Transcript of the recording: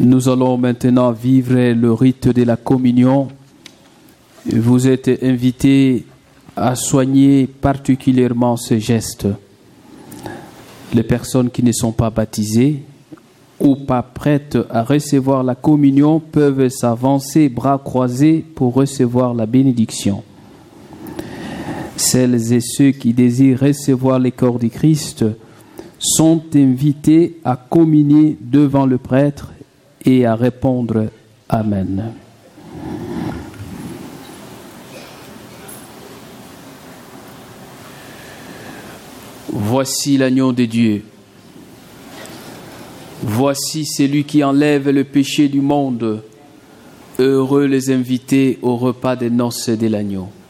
Nous allons maintenant vivre le rite de la communion. Vous êtes invités à soigner particulièrement ce geste. Les personnes qui ne sont pas baptisées ou pas prêtes à recevoir la communion peuvent s'avancer bras croisés pour recevoir la bénédiction. Celles et ceux qui désirent recevoir le corps du Christ sont invités à communier devant le prêtre et à répondre « Amen ». Voici l'agneau de Dieu. Voici celui qui enlève le péché du monde. Heureux les invités au repas des noces de l'agneau.